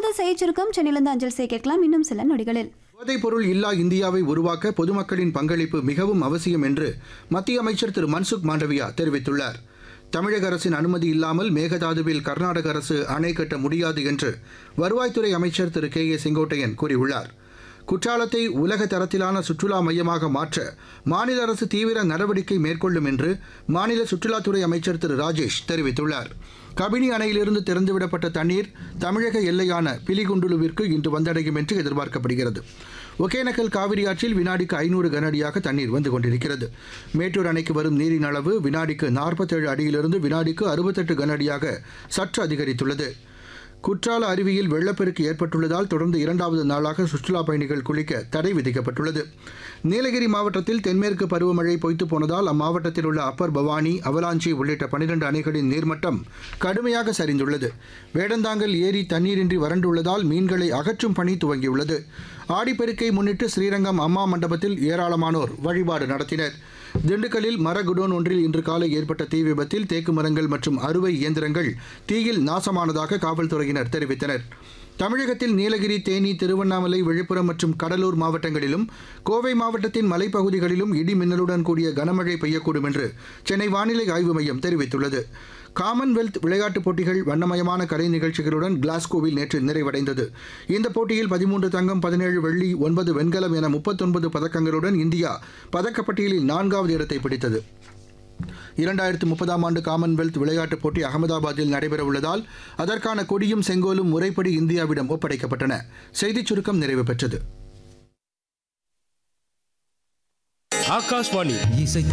தொடர்ந்து செய்திச் சுருக்கம் சென்னையிலிருந்து அஞ்சல் செய்ய கேட்கலாம் இன்னும் சில நொடிகளில். போதைப்பொருள் இல்லா இந்தியாவை உருவாக்க பொதுமக்களின் பங்களிப்பு மிகவும் அவசியம் என்று மத்திய அமைச்சர் திரு மன்சுக் மாண்டவியா தெரிவித்துள்ளார். தமிழக அரசின் அனுமதி இல்லாமல் மேகதாதுவில் கர்நாடக அரசு அணை கட்ட முடியாது என்று வருவாய்த்துறை அமைச்சர் திரு கே ஏ செங்கோட்டையன் கூறியுள்ளார். குற்றாலத்தை உலக தரத்திலான சுற்றுலா மையமாக மாற்ற மாநில அரசு தீவிர நடவடிக்கை மேற்கொள்ளும் என்று மாநில சுற்றுலாத்துறை அமைச்சர் திரு ராஜேஷ் தெரிவித்துள்ளார். கபினி அணையிலிருந்து திறந்துவிடப்பட்ட தண்ணீர் தமிழக எல்லையான பிலிகுண்டுலுவிற்கு இன்று வந்தடையும் என்று எதிர்பார்க்கப்படுகிறது. ஒகேனக்கல் காவிரி ஆற்றில் வினாடிக்கு 500 கனஅடியாக தண்ணீர் வந்து கொண்டிருக்கிறது. மேட்டூர் அணைக்கு வரும் நீரின் அளவு வினாடிக்கு 47 அடியிலிருந்து வினாடிக்கு 68 கனஅடியாக சற்று அதிகரித்துள்ளது. குற்றால அருவியில் வெள்ளப்பெருக்கு ஏற்பட்டுள்ளதால் தொடர்ந்து 2வது நாளாக சுற்றுலாப் பயணிகள் குளிக்க தடை விதிக்கப்பட்டுள்ளது. நீலகிரி மாவட்டத்தில் தென்மேற்கு பருவமழை பொய்த்து போனதால் அம்மாவட்டத்தில் உள்ள அப்பர் பவானி, அவலாஞ்சி உள்ளிட்ட 12 அணைகளின் நீர்மட்டம் கடுமையாக சரிந்துள்ளது. வேடந்தாங்கல் ஏரி தண்ணீரின்றி வறண்டுள்ளதால் மீன்களை அகற்றும் பணி துவங்கியுள்ளது. ஆடிப்பெருக்கை முன்னிட்டு ஸ்ரீரங்கம் அம்மா மண்டபத்தில் ஏராளமானோர் வழிபாடு நடத்தினர். திண்டுக்கல்லில் மர குடோன் ஒன்றில் இன்று காலை ஏற்பட்ட தீ விபத்தில் தேக்கு மரங்கள் மற்றும் அறுவை இயந்திரங்கள் தீயில் நாசமானதாக காவல்துறையினர் தெரிவித்தனர். தமிழகத்தில் நீலகிரி, தேனி, திருவண்ணாமலை, விழுப்புரம் மற்றும் கடலூர் மாவட்டங்களிலும் கோவை மாவட்டத்தின் மலைப்பகுதிகளிலும் இடி மின்னலுடன் கூடிய கனமழை பெய்யக்கூடும் என்று சென்னை வானிலை ஆய்வு மையம் தெரிவித்துள்ளது. காமன்வெல்த் விளையாட்டுப் போட்டிகள் வண்ணமயமான கலை நிகழ்ச்சிகளுடன் கிளாஸ்கோவில் நேற்று நிறைவடைந்தது. இந்த போட்டியில் 13 தங்கம், 17 வெள்ளி, 9 வெண்கலம் என 39 பதக்கங்களுடன் இந்தியா பதக்கப்பட்டியலில் 4வது இடத்தை பிடித்தது. 2030ஆம் ஆண்டு காமன்வெல்த் விளையாட்டுப் போட்டி அகமதாபாத்தில் நடைபெறவுள்ளதால் அதற்கான கொடியும் செங்கோலும் முறைப்படி இந்தியாவிடம் ஒப்படைக்கப்பட்டன. செய்திச் சுருக்கம் நிறைவு பெற்றது. ஆகாஷ்வாணி